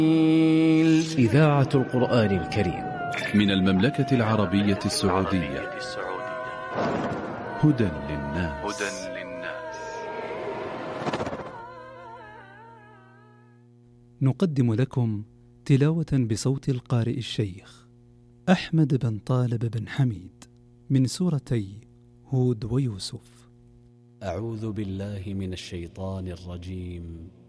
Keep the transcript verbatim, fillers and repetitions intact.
إذاعة القرآن الكريم من المملكة العربية السعودية. هدى للناس. نقدم لكم تلاوة بصوت القارئ الشيخ أحمد بن طالب بن حميد من سورتي هود ويوسف. أعوذ بالله من الشيطان الرجيم.